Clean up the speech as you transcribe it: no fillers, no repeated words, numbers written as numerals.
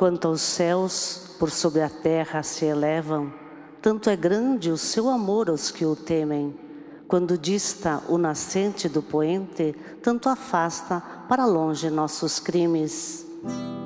Quanto aos céus, por sobre a terra se elevam, tanto é grande o seu amor aos que o temem. Quando dista o nascente do poente, tanto afasta para longe nossos crimes.